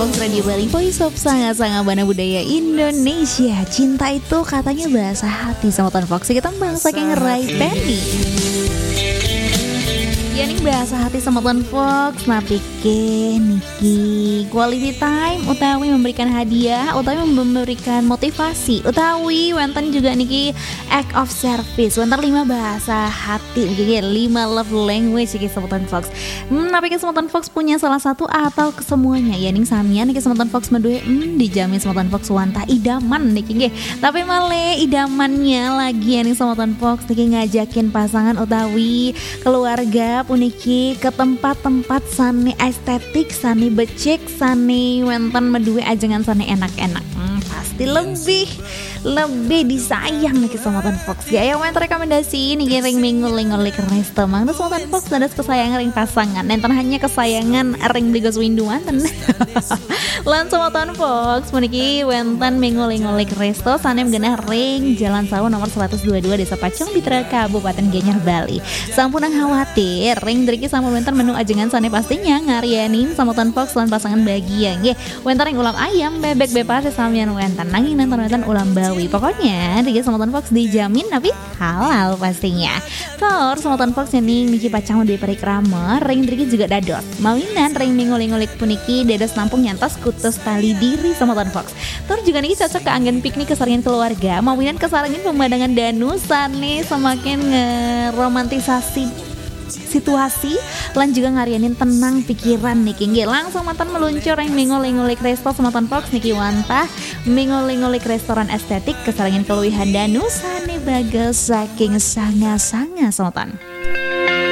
Fox Radio Bali, Voice of Sangat-Sangat Bana Budaya Indonesia. Cinta itu katanya bahasa hati sama Tan Fox. Kita bahas saking Rai Pendi. Ya nih bahasa hati sama Tan Fox. Napike niki quality time utawi memberikan hadiah, utawi memberikan motivasi, utawi wonten juga niki act of service. Wonten 5 bahasa hati niki 5 love language iki sama Tan Fox. Napike sama Tan Fox punya salah satu atau kesemuanya. Ya ning samian niki sama Tan Fox medue dijamin sama Tan Fox wanta idaman niki nggih. Tapi male idamannya lagi ya ning sama Tan Fox niki ngajakin pasangan utawi keluarga puniki ke tempat-tempat sani estetik, sani becek, sani wenten medue ajengan sani enak-enak. Pasti lebih disayang nih sama Tan Fox. Gaya wenten rekomendasi ini ring minggu-linggolik resto mang sama Tan Fox ada kesayangan ring pasangan. Enten hanya kesayangan ring bligos winduan ten. Lan sama Tan Fox meniki wenten minggu-linggolik resto sanem genah ring Jalan Sawo nomor 122 Desa Pacong Bitra Kabupaten Gianyar Bali. Sampunang khawatir ring driki sama wenten menu ajengan sane pastinya ngarianin sama Tan Fox lan pasangan bahagia nggih. Wenten ring ulam ayam, bebek bebas samian wenten nanging wenten ulam bawi. Pokoknya driki sama Tan Fox dijamin tapi halal pastinya. Tor sama Tan Fox ini miki pacang di perikrama ring driki juga dados. Mawinan ring minggu-linggolik puniki dados nampung nyantos kutus tali diri sama Tan Fox. Tor juga niki cocok ke angin piknik kesaringan keluarga. Mawinan kesaringan pemandangan danau sane semakin ngeromantisasi situasi lan juga ngarianin tenang pikiran niki nggih langsung mantan meluncur yang minggu-linggolik resto sama Tan Fox niki wantah minggu-linggolik restoran estetik kesaringan keluwihan danau sane bagel saking sanga-sanga sama Tan.